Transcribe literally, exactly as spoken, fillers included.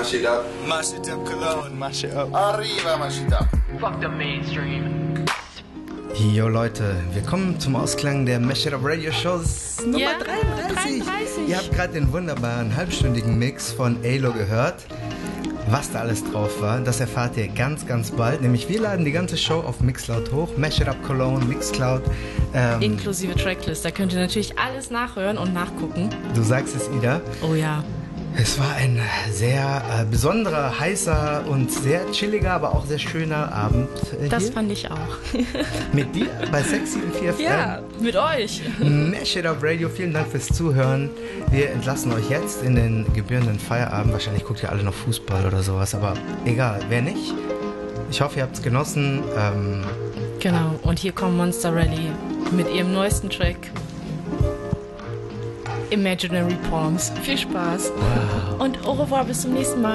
Mash it up. Mash it up, Cologne. Mash it up. Arriba, mash it up. Fuck the mainstream. Jo Leute, willkommen zum Ausklang der Mash It Up Radio Shows Nummer ja, dreiunddreißig. dreiunddreißig. Ihr habt gerade den wunderbaren halbstündigen Mix von Alo gehört. Was da alles drauf war, das erfahrt ihr ganz, ganz bald. Nämlich wir laden die ganze Show auf Mixcloud hoch. Mash It Up Cologne, Mixcloud. Ähm, Inklusive Tracklist. Da könnt ihr natürlich alles nachhören und nachgucken. Du sagst es, Ida. Oh ja. Es war ein sehr äh, besonderer, heißer und sehr chilliger, aber auch sehr schöner Abend äh, Das hier. fand ich auch. Mit dir bei Sexy und vier F M. Ja, mit euch. Mash It Up Radio, vielen Dank fürs Zuhören. Wir entlassen euch jetzt in den gebührenden Feierabend. Wahrscheinlich guckt ihr alle noch Fußball oder sowas, aber egal, wer nicht. Ich hoffe, ihr habt es genossen. Ähm, Genau, und hier kommt Monster Rally mit ihrem neuesten Track Imaginary Palms. Viel Spaß. wow. Und au revoir, bis zum nächsten Mal.